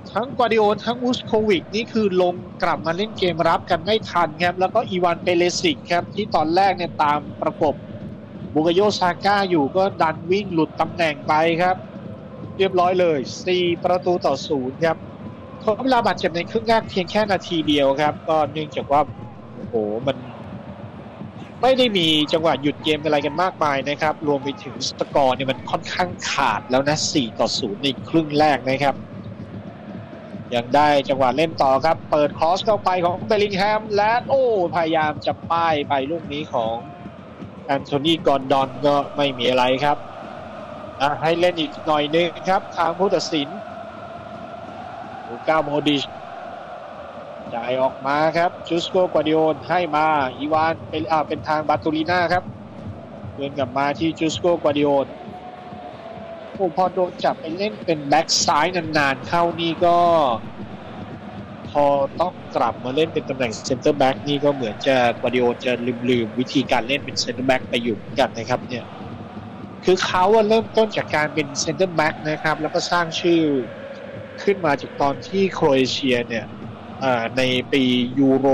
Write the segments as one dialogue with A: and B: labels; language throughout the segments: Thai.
A: ทั้งกวาดิโอทั้งวูสโควิกนี่คือลงกลับมาเล่นเกมรับกันไม่ทันครับแล้วก็อีวานเปเลสิกครับที่ตอนแรกเนี่ยตามประกบบุกโยซาก้าอยู่ก็ดันวิ่งหลุดตำแหน่งไปครับเรียบร้อยเลย4-0ครับทดเวลาบาดเจ็บในครึ่งแรกเพียงแค่นาทีเดียวครับก็เนื่องจากว่าโอ้โหมันไม่ได้มีจังหวะหยุดเกมอะไรกันมากมายนะครับรวมไปถึงสกอร์เนี่ยมันค่อนข้างขาดแล้วนะ4-0ในครึ่งแรกนะครับยังได้จังหวะเล่นต่อครับเปิดครอสเข้าไปของเบลลิงแฮมและพยายามจะป้ายไปลูกนี้ของแอนโทนีกอร์ดอนก็ไม่มีอะไรครับให้เล่นอีกหน่อยนึงครับทางผู้ตัดสินลูก้าโมดิชจ่ายออกมาครับจูสโกกวาดิโอให้มาอีวานเป็นทางบาตูลิน่าครับเดินกลับมาที่จูสโกกวาดิโอพอโดนจับไปเล่นเป็นแบ็กซ้ายนานๆเข้านี่ก็พอต้องกลับมาเล่นเป็นตำแหน่งเซนเตอร์แบ็กนี่ก็เหมือนจะกวาดิโอจะลืมวิธีการเล่นเป็นเซนเตอร์แบ็กไปอยู่เหมือนกันนะครับเนี่ยคือเขาเริ่มต้นจากการเป็นเซนเตอร์แบ็กนะครับแล้วก็สร้างชื่อขึ้นมาจากตอนที่โครเอเชียเนี่ยในปียูโร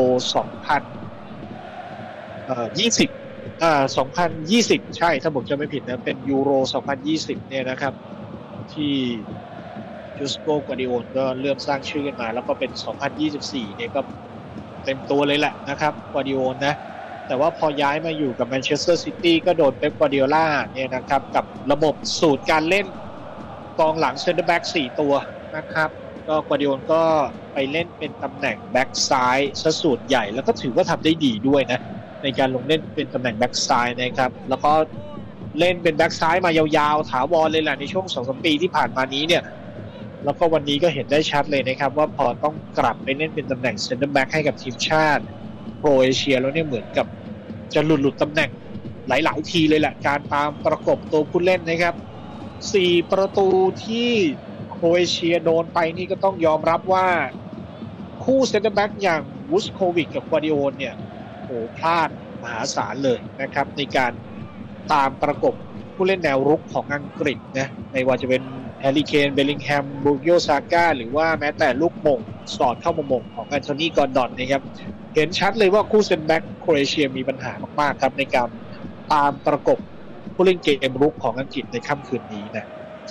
A: 2020ใช่ถ้าผมจะไม่ผิดนะเป็นยูโร2020เนี่ยนะครับที่จูสโกกวาดิโอก็เริ่มสร้างชื่อขึ้นมาแล้วก็เป็น2024เนี่ยก็เต็มตัวเลยแหละนะครับกวาดิโอนะแต่ว่าพอย้ายมาอยู่กับแมนเชสเตอร์ซิตี้ก็โดนเป๊ปกวาร์ดิโอล่าเนี่ยนะครับกับระบบสูตรการเล่นกองหลังเซนเตอร์แบ็ก4ตัวนะครับก็กวาร์ดิโอก็ไปเล่นเป็นตำแหน่งแบ็กซ้ายซะสูตรใหญ่แล้วก็ถือว่าทำได้ดีด้วยนะในการลงเล่นเป็นตำแหน่งแบ็กซ้ายนะครับแล้วก็เล่นเป็นแบ็กซ้ายมายาวๆถาวรเลยแหละในช่วง 2-3 ปีที่ผ่านมานี้เนี่ยแล้วก็วันนี้ก็เห็นได้ชัดเลยนะครับว่าพอต้องกลับไปเล่นเป็นตำแหน่งเซนเตอร์แบ็กให้กับทีมชาติโครเอเชียแล้วเนี่ยเหมือนกับจะหลุดตำแหน่งหลายๆทีเลยแหละการตามประกบตัวผู้เล่นนะครับ4ประตูที่โครเอเชียโดนไปนี่ก็ต้องยอมรับว่าคู่เซนเตอร์แบ็กอย่างวูสโควิกกับกวาดิโอเนี่ยโหพลาดมหาศาลเลยนะครับในการตามประกบผู้เล่นแนวรุกของอังกฤษนะไม่ว่าจะเป็นแฮร์รี่เคนเบลลิงแฮมบุกโยซาก้าหรือว่าแม้แต่ลูกมงสอดเข้ามามงของแอนโทนีกอร์ดอนนะครับเห็นชัดเลยว่าคู่เซนเตอร์แบ็กโครเอเชียมีปัญหามากๆครับในการตามประกบผู้เล่นเกมรุกของอังกฤษในค่ำคืนนี้นะ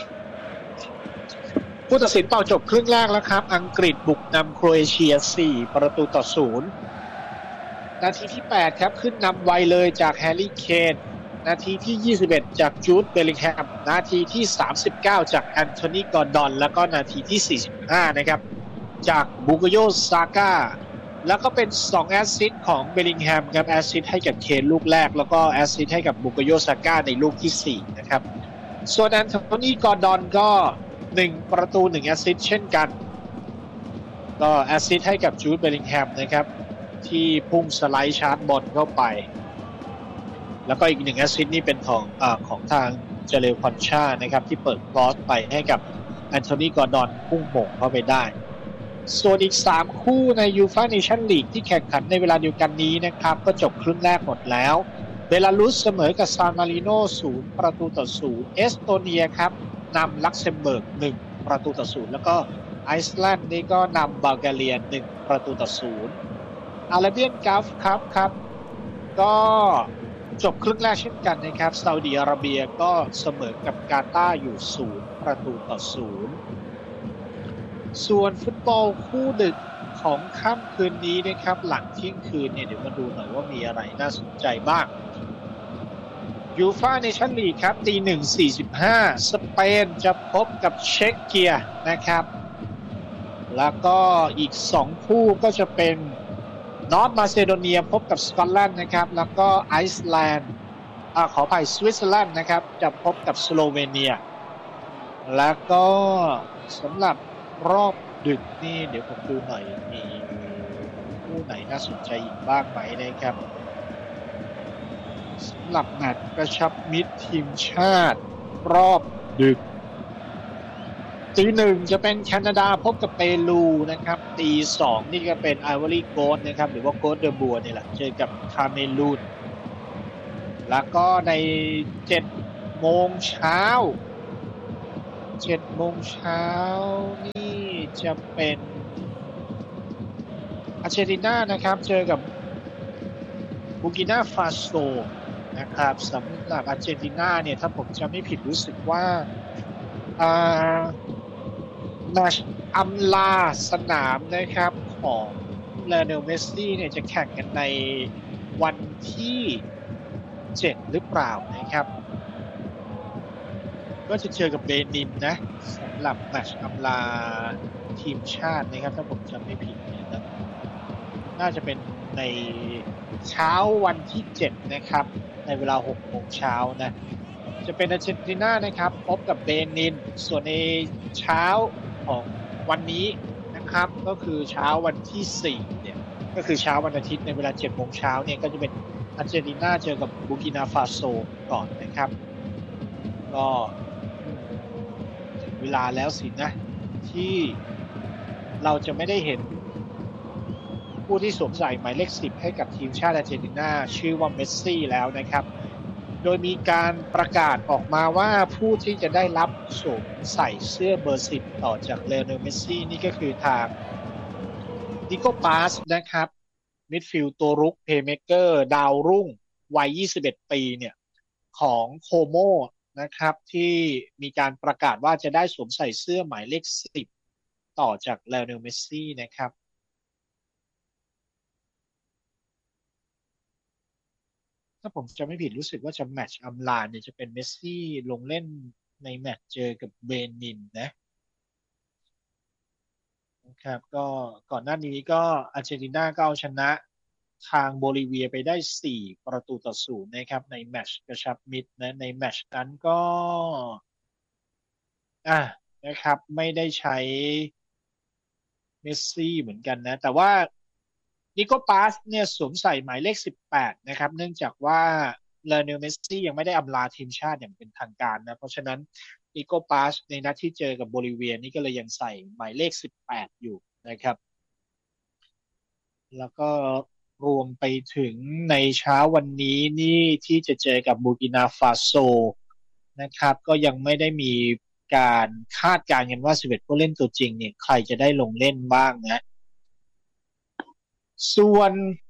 A: ผู้ตัดสินเป่าจบครึ่งแรกแล้วครับอังกฤษบุกนำโครเอเชีย4-0นาทีที่8ครับขึ้นนำไวเลยจากแฮร์รี่เคนนาทีที่21จากจูดเบลลิงแฮมนาทีที่39จากแอนโทนีกอร์ดอนแล้วก็นาทีที่45นะครับจากบุกโยซาก้าแล้วก็เป็น2แอสซิสต์ของเบลลิงแฮมครับแอสซิสต์ให้กับเคนลูกแรกแล้วก็แอสซิสต์ให้กับบุกโยซาก้าในลูกที่4นะครับส่วนแอนโทนีกอร์ดอนก็1ประตู1แอสซิสต์เช่นกันก็แอสซิสต์ให้กับจูดเบลลิงแฮมนะครับที่พุ่งสไลด์ชาร์จบอลเข้าไปแล้วก็อีก1แอสซิสต์นี่เป็นของทางเจเลคอนชานะครับที่เปิดครอสไปให้กับแอนโทนีกอร์ดอนพุ่งหม่งเข้าไปได้ส่วนอีก3คู่ในยูฟ่าเนชั่นลีกที่แข่งขันในเวลาเดียวกันนี้นะครับก็จบครึ่งแรกหมดแล้วเบลารุสเสมอกับซานมาริโน่0-0เอสโตเนียครับนำลักเซมเบิร์ก1-0แล้วก็ไอซ์แลนด์นี่ก็นำบัลแกเรีย1-0อาราเบียนกัฟครับก็จบครึ่งแรกเช่นกันนะครับซาอุดิอาระเบียก็เสมอกับกาตาร์อยู่0-0ส่วนฟุตบอลคู่ดึกของค่ำคืนนี้นะครับหลังเที่ยงคืนเนี่ยเดี๋ยวมาดูหน่อยว่ามีอะไรน่าสนใจบ้างยูฟ่าเนชั่นลีกครับ1:45สเปนจะพบกับเช็กเกียนะครับแล้วก็อีก2คู่ก็จะเป็นนอร์ทมาซิโดเนียพบกับสกอตแลนด์นะครับแล้วก็ไอซ์แลนด์ขออภัยสวิตเซอร์แลนด์นะครับจะพบกับสโลเวเนียแล้วก็สำหรับรอบดึกนี่เดี๋ยวผมดูหน่อยมีคู่ไหนน่าสนใจอีกบ้างไหมนะครับสำหรับแมตช์กระชับมิตรทีมชาติรอบดึก1:00จะเป็นแคนาดาพบกับเปรูนะครับ2:00นี่ก็เป็นไอวอรี่โกสต์นะครับหรือว่าโกสต์เดอบัวนี่แหละเจอกับคาเมรูนแล้วก็ใน7:00 น.นี่จะเป็นอาร์เจนตินานะครับเจอกับบูกินาฟาโซนะครับสำหรับอาร์เจนตินาเนี่ยถ้าผมจำไม่ผิดรู้สึกว่าอ่าแมตช์อำลาสนามนะครับของเลโอเนลเมสซี่เนี่ยจะแข่งกันในวันที่7หรือเปล่านะครับก็จะเจอกับเบนินนะสำหรับแมตช์อำลาทีมชาตินะครับถ้าผมจำไม่ผิดเนี่ยนะน่าจะเป็นในเช้าวันที่7นะครับในเวลา6 โมงเช้านะจะเป็นอาร์เจนตินานะครับพบกับเบนินส่วนในเช้าของวันนี้นะครับก็คือเช้าวันที่4เนี่ยก็คือเช้าวันอาทิตย์ในเวลา7 โมงเช้าเนี่ยก็จะเป็นอาร์เจนตินาเจอกับบูกินาฟาโซก่อนนะครับก็ถึงเวลาแล้วสินะที่เราจะไม่ได้เห็นผู้ที่สวมใส่หมายเลข10ให้กับทีมชาติอาร์เจนตินาชื่อว่าเมสซี่แล้วนะครับโดยมีการประกาศออกมาว่าผู้ที่จะได้รับสวมใส่เสื้อเบอร์10ต่อจากเลโอเนลเมสซี่นี่ก็คือทางดิโก้ปาสนะครับมิดฟิลด์ตัวรุกเพลย์เมเกอร์ดาวรุ่งวัย21 ปีเนี่ยของโคโมนะครับที่มีการประกาศว่าจะได้สวมใส่เสื้อหมายเลข10ต่อจากเลโอเนลเมสซี่นะครับถ้าผมจะไม่ผิดรู้สึกว่าจะแมตช์อำลาเนี่ยจะเป็นเมสซี่ลงเล่นในแมตช์เจอกับเบนินนะครับก็ก่อนหน้านี้ก็อาร์เจนตินาก็เอาชนะทางโบลิเวียไปได้4-0นะครับในแมตช์กระชับมิตรนะในแมตช์นั้นก็อ่ะนะครับไม่ได้ใช้เมสซี่เหมือนกันนะแต่ว่านิโคปาสเนี่ยสวมใส่หมายเลข18นะครับเนื่องจากว่าเลโอเนลเมสซี่ยังไม่ได้อำลาทีมชาติอย่างเป็นทางการนะเพราะฉะนั้นนิโคปาสในนัดที่เจอกับโบลิเวียนี่ก็เลยยังใส่หมายเลข18อยู่นะครับแล้วก็รวมไปถึงในเช้าวันนี้นี่ที่จะเจอกับบูกินาฟาโซนะครับก็ยังไม่ได้มีการคาดการณ์กันว่า11ผู้เล่นตัวจริงเนี่ยใครจะได้ลงเล่นบ้างนะส่วน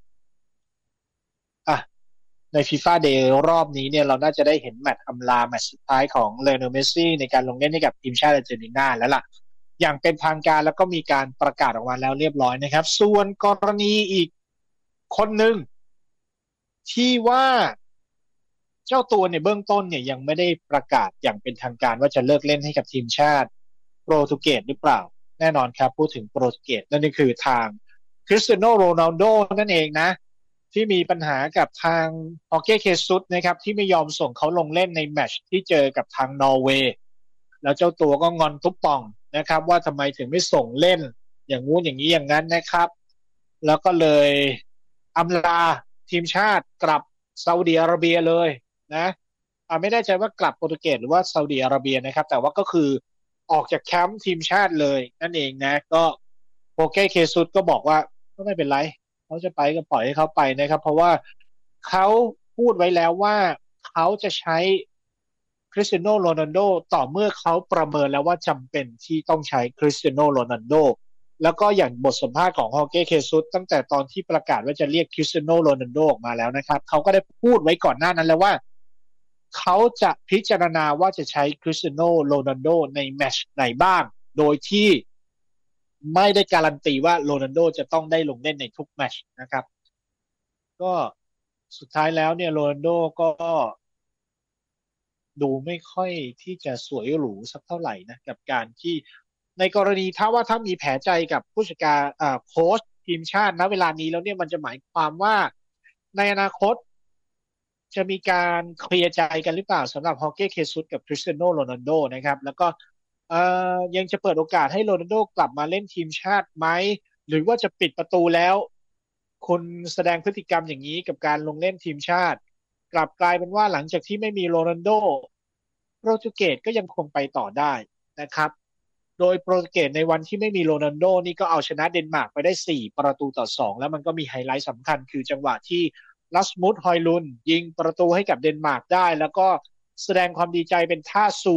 A: อ่ะใน FIFA Day รอบนี้เนี่ยเราน่าจะได้เห็นแมตช์อำลาแมตช์สุดท้ายของเลโอเนลเมสซี่ในการลงเล่นให้กับทีมชาติอาร์เจนตินาแล้วล่ะอย่างเป็นทางการแล้วก็มีการประกาศออกมาแล้วเรียบร้อยนะครับส่วนกรณีอีกคนหนึ่งที่ว่าเจ้าตัวเนี่ยเบื้องต้นเนี่ยยังไม่ได้ประกาศอย่างเป็นทางการว่าจะเลิกเล่นให้กับทีมชาติโปรตุเกสหรือเปล่าแน่นอนครับพูดถึงโปรตุเกสนั่นก็คือทางคริสเตียโนโรนัลโดนั่นเองนะที่มีปัญหากับทางฮอเก้เคซุสนะครับที่ไม่ยอมส่งเขาลงเล่นในแมตช์ที่เจอกับทางนอร์เวย์แล้วเจ้าตัวก็งอนทุบป่องนะครับว่าทำไมถึงไม่ส่งเล่นอย่างงู้นอย่างนี้อย่างนั้นนะครับแล้วก็เลยอำลาทีมชาติกลับซาอุดิอาระเบียเลยนะไม่แน่ใจว่ากลับโปรตุเกสหรือว่าซาอุดิอาระเบียนะครับแต่ว่าก็คือออกจากแคมป์ทีมชาติเลยนั่นเองนะก็โปเก้เคซุสก็บอกว่าก็ไม่เป็นไรเขาจะไปก็ปล่อยให้เขาไปนะครับเพราะว่าเขาพูดไว้แล้วว่าเขาจะใช้คริสเตียโนโรนัลโดต่อเมื่อเขาประเมินแล้วว่าจำเป็นที่ต้องใช้คริสเตียโนโรนัลโดแล้วก็อย่างบทสัมภาษณ์ของฮอเก้เคซุสตั้งแต่ตอนที่ประกาศว่าจะเรียกคริสเตียโนโรนัลโดออกมาแล้วนะครับเขาก็ได้พูดไว้ก่อนหน้านั้นแล้วว่าเขาจะพิจารณาว่าจะใช้คริสเตียโนโรนัลโดในแมตช์ไหนบ้างโดยที่ไม่ได้การันตีว่าโรนัลโดจะต้องได้ลงเล่นในทุกแมตช์นะครับก็สุดท้ายแล้วเนี่ยโรนัลโดก็ดูไม่ค่อยที่จะสวยหรูสักเท่าไหร่นะกับการที่ในกรณีถ้ามีแผลใจกับผู้จัดการโค้ชทีมชาติณเวลานี้แล้วเนี่ยมันจะหมายความว่าในอนาคตจะมีการเคลียร์ใจกันหรือเปล่าสำหรับฮอเก้เคซุสกับคริสเตียโนโรนัลโดนะครับแล้วก็ยังจะเปิดโอกาสให้โรนัลโดกลับมาเล่นทีมชาติไหมหรือว่าจะปิดประตูแล้วคุณแสดงพฤติกรรมอย่างนี้กับการลงเล่นทีมชาติกลับกลายเป็นว่าหลังจากที่ไม่มีโรนัลโดโปรตุเกสก็ยังคงไปต่อได้นะครับโดยโปรตุเกสในวันที่ไม่มีโรนัลโดนี่ก็เอาชนะเดนมาร์กไปได้4-2แล้วมันก็มีไฮไลท์สำคัญคือจังหวะที่ลัสมุสฮอยลุนยิงประตูให้กับเดนมาร์กได้แล้วก็แสดงความดีใจเป็นท่าซู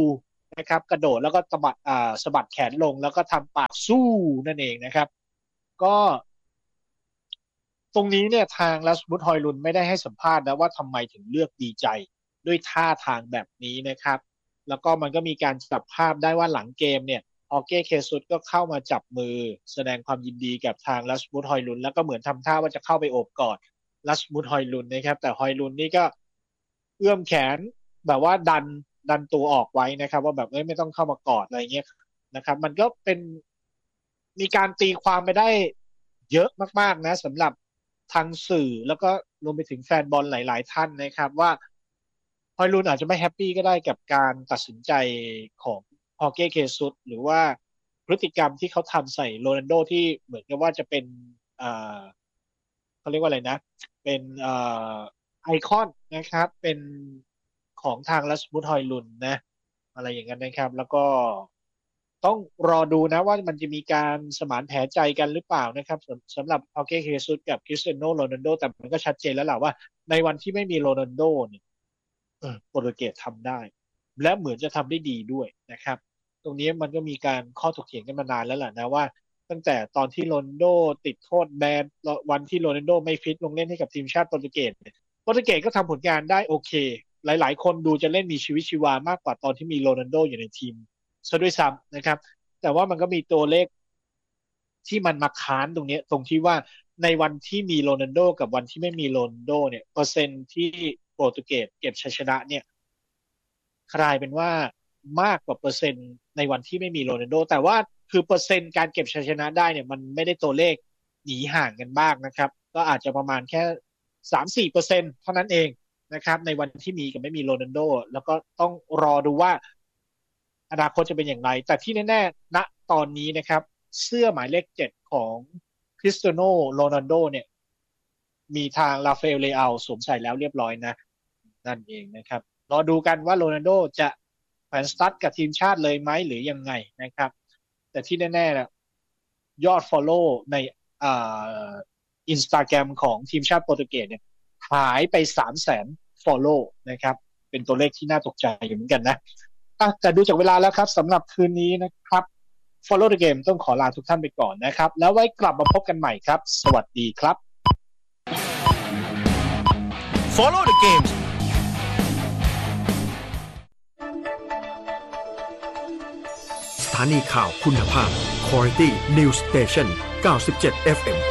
A: นะครับกระโดดแล้วก็สะบัดแขนลงแล้วก็ทำปากสู้นั่นเองนะครับก็ตรงนี้เนี่ยทางลัสมุดฮอยลุนไม่ได้ให้สัมภาษณ์นะว่าทำไมถึงเลือกดีใจด้วยท่าทางแบบนี้นะครับแล้วก็มันก็มีการจับภาพได้ว่าหลังเกมเนี่ยออเก้เคซุสก็เข้ามาจับมือแสดงความยินดีกับทางลัสมุดฮอยลุนแล้วก็เหมือนทำท่าว่าจะเข้าไปโอบกอดลัสมุดฮอยลุนนะครับแต่ฮอยลุนนี่ก็เอื้อมแขนแบบว่าดันตัวออกไว้นะครับว่าแบบไม่ต้องเข้ามากอดอะไรเงี้ยนะครับมันก็เป็นมีการตีความไปได้เยอะมากๆนะสำหรับทางสื่อแล้วก็รวมไปถึงแฟนบอลหลายๆท่านนะครับว่าฮอยลุนอาจจะไม่แฮปปี้ก็ได้กับการตัดสินใจของฮอเก้เคซุสหรือว่าพฤติกรรมที่เขาทำใส่โรนัลโดที่เหมือนกับว่าจะเป็นอ่าเขาเรียกว่าอะไรนะเป็นไอคอนนะครับเป็นของทางลัสมุดฮอยลุนนะอะไรอย่างนั้นนะครับแล้วก็ต้องรอดูนะว่ามันจะมีการสมานแผลใจกันหรือเปล่านะครับสำหรับฮอเก้เคซุสกับคริสเตียโนโรนัลโดแต่มันก็ชัดเจนแล้วแหละว่าในวันที่ไม่มีโรนัลโดเนี่ยโปรตุเกสทำได้และเหมือนจะทำได้ดีด้วยนะครับตรงนี้มันก็มีการข้อถกเถียงกันมานานแล้วแหละนะว่าตั้งแต่ตอนที่โรนัลโดติดโทษแบนวันที่โรนัลโดไม่ฟิตลงเล่นให้กับทีมชาติโปรตุเกสโปรตุเกสก็ทำผลงานได้โอเคหลายๆคนดูจะเล่นมีชีวิตชีวามากกว่าตอนที่มีโรนัลโดอยู่ในทีมซะด้วยซ้ำนะครับแต่ว่ามันก็มีตัวเลขที่มันมาค้านตรงนี้ตรงที่ว่าในวันที่มีโรนัลโดกับวันที่ไม่มีโรนัลโดเนี่ยเปอร์เซ็นต์ที่โปรตุเกสเก็บชัยชนะเนี่ยกลายเป็นว่ามากกว่าเปอร์เซ็นต์ในวันที่ไม่มีโรนัลโดแต่ว่าคือเปอร์เซ็นต์การเก็บชัยชนะได้เนี่ยมันไม่ได้ตัวเลขหนีห่างกันบ้างนะครับก็อาจจะประมาณแค่3-4%เท่านั้นเองนะครับในวันที่มีกับไม่มีโรนัลโดแล้วก็ต้องรอดูว่าอนาคตจะเป็นอย่างไรแต่ที่แน่ๆณตอนนี้นะครับเสื้อหมายเลข7ของคริสเตียโนโรนัลโดเนี่ยมีทางราฟาเอลเลอาสวมใส่แล้วเรียบร้อยนะนั่นเองนะครับรอดูกันว่าโรนัลโดจะแขวนสตั๊ดกับทีมชาติเลยไหมหรือยังไงนะครับแต่ที่แน่ๆนะยอด follow ในอ่าอินสตาแกรมของทีมชาติโปรตุเกสเนี่ยหายไป300,000 follow นะครับเป็นตัวเลขที่น่าตกใจอยู่เหมือนกันนะแต่ดูจากเวลาแล้วครับสำหรับคืนนี้นะครับ Follow the Game ต้องขอลาทุกท่านไปก่อนนะครับแล้วไว้กลับมาพบกันใหม่ครับสวัสดีครับ
B: Follow the Gamesสถานีข่าวคุณภาพ Quality News Station 97 FM